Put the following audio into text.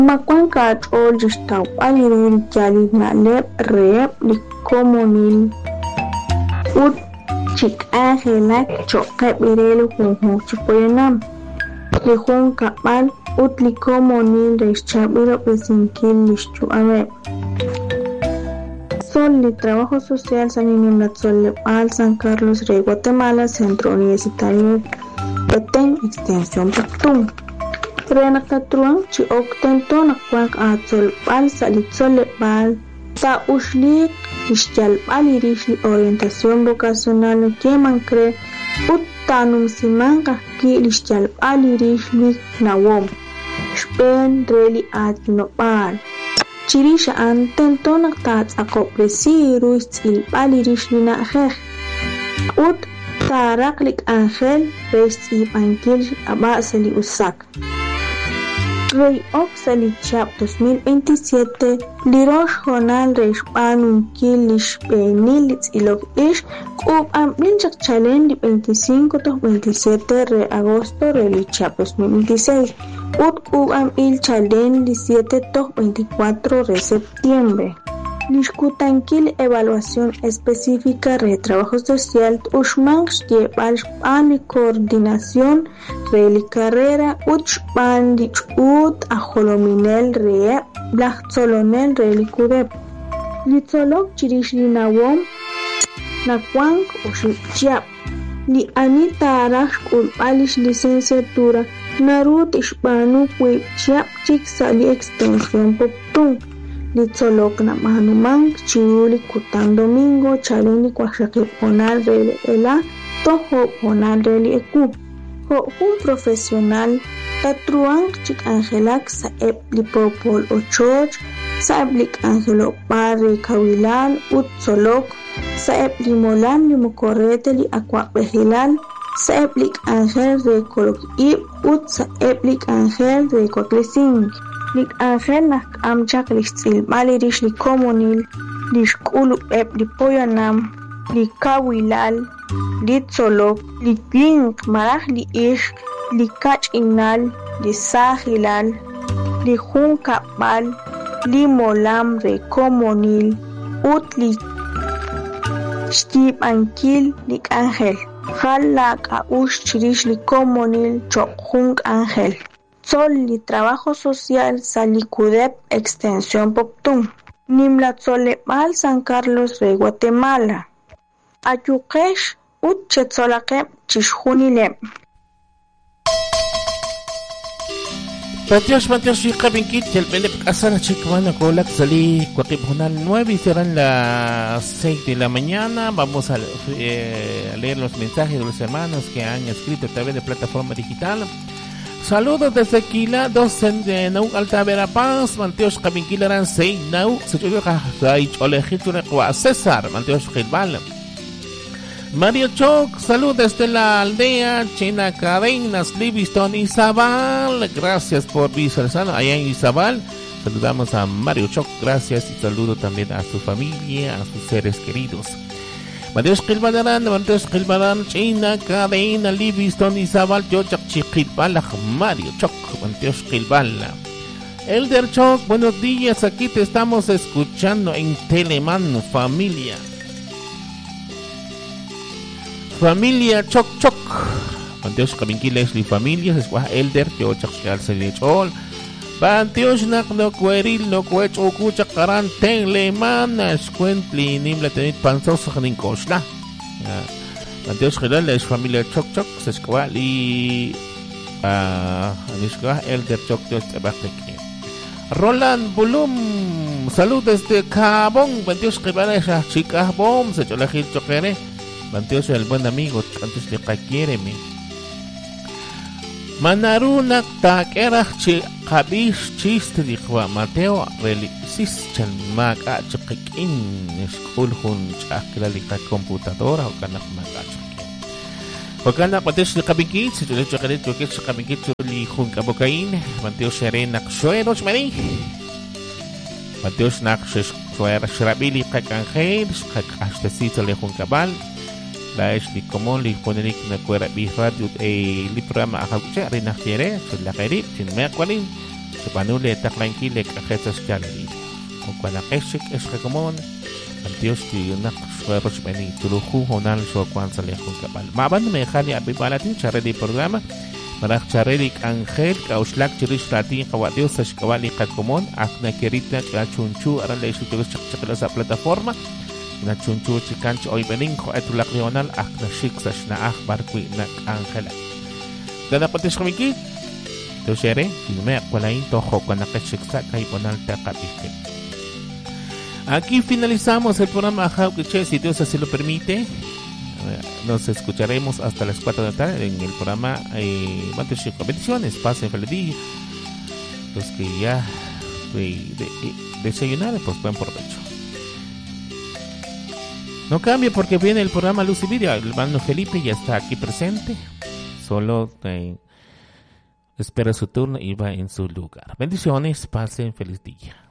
Macuanca chol jistau alirun jali na lep rep likomonil ut chik angelak choque birelu junjun chipoyanam lihun kapal ut likomonil reschabiro pesinkil lischu ame Sol de Trabajo Social San Inimlatzol San Carlos Rey Guatemala Centro Universitario Petén Extensión Pactum Renakatruan chi oktento nakwak atzol pal salitzol pal ta ushlik ischal pal irishli orientación vocacional que mancre uttanum simanka ki ischal pal irishli nawom spen reli atno pal Chirisha antento naktats akopresi ruis il pal irishli na khekh ut taraklik angel reis ipankil abasali usak Rey Oxali Chap 2027 Lirosh Jonal Reish Panun Kilish Penilitz Ilog Ish Kub Amplin Chak Challenge 25-27 Re Agosto Reli Chap 2026 Ut Kub Amil Challenge 17-24 Re Septiembre Lishkutankil Evaluación Específica Re Trabajo Social Ushman Shtiepal Shpan Coordinación Reli Carrera Uchpan Ut Ajolominel Re Blachzolonel Reli Kurep Litzolok Chirishli Nawom Nakwank Ushipchiap Li Anita Arash Kulpalish Licenciatura Narut Ishpanu Kwipchiap Chik Sali Extensión Poptung Litzolok na Mahanumang Chiuli Kutang Domingo Chalini Kwashake Ponal Reli Ela Toho Ponal Reli Eku Ho un profesional Tatruang Chik Angelak Saeb Lipopol Ochoch Saeb Lik Angelo Pare Kawilan Utzolok Saeb Limolan Limokorete Li Aqua Behilal Saeb Lik Angel de Kolok Ib Ut Saeb Lik Angel de Kwaklising Lik Angel Nak Amchak Listil Malirish Li Komonil Lishkulu Eb Li Poyanam Li Kawilal Li Tzolok Li King Maraj Li Ish Li Kach Inal Li Sahilal Li Jun Kapal Li Molam Re Komonil Ut Li Shtib Ankil Lik Angel Halak Aush Chirish Li Komonil Chok Jun Angel Sol Li Trabajo Social Salikudep Extensión Poptum Nimlatzolebal San Carlos de Guatemala Ayukesh Ut Chetzolakep Chishunilep Patios, fija Benquit, el Pelep Casana Chicmana Colac salí Cuaquipjonal 9 y serán las 6 de la mañana. Vamos a leer los mensajes de los hermanos que han escrito a través de plataforma digital. Saludos desde Aquila, 2 de Nau Alta Verapaz, Manteos Cabinquilaran 6 Nau, César, Manteos Gilbal. Mario Choc, salud desde la aldea China Cadenas, Livingston, Izabal. Gracias por visualizar allá en Izabal. Saludamos a Mario Choc, gracias y saludo también a su familia, a sus seres queridos. Mateos Gilbaran, China Cadena, Livingston, Izabal, Yochak Chiquilbala, Mario Choc, Mateos Gilbala. Elder Choc, buenos días, aquí te estamos escuchando en Telemán, familia. Familia Choc Choc Panteos Kabinkiles li familia Seswa Elder Teo Chak Shal Selechol Panteos Nak no Kweril no Kwech Oku Chakaran Ten Leman Squentli Nimla Tenit Pansos Ninkosla Panteos Hilal es familia Choc Choc Seswa li Nishka Elder Choc Choc Tabakeki Roland Bulum Salud desde Cabón Panteos Hilal es Chica Bom Secholajil Chokere Manteos el buen amigo, antes de Kakiéreme. Manarunak Takerach Kabish Chiste dijo Mateo, Relicis Chanmaga Chakin, Skulhun Chaklalica computadora o Kanak Magachakin. Wakana Pates de Kabikit, si tú le echas que es Kabikit, li Junka Bocain, Mateo Serenak Sueros Meri. Mateos Nak Suera Shrabili Kakangel, Kakastecito le Junkabal. Dahil di komon li ponelik na kuera bi radio li programa akaucha rin nakire sul la karib sin merkwalin Panule tranquile cajetas chalari. O cuando es común, Dios que una sueros beni tuluju honal so kwanza le jun kapal. Maban me khali abibalatin charedi programa. Marak charedi angel kauslak chirish ratin kawadiu sashkawali qad común akna kerita ka chunchu ara le sutulos chakchakla sa plataforma. Na chunchu chikanch hoy bening ko etulak leonal akna shiksash na akbar kui na angela. Gana patis kumikit. To share, me akwalain tojo con la kachiksa kay ponal takapiste. Aquí finalizamos el programa Jauquiche, si Dios así lo permite. Nos escucharemos hasta las 4 de la tarde en el programa bendiciones, pasen feliz día. Los que ya desayunaron, pues buen provecho. No cambie porque viene el programa Luz y Vida. El hermano Felipe ya está aquí presente. Solo espera su turno y va en su lugar. Bendiciones, pasen feliz día.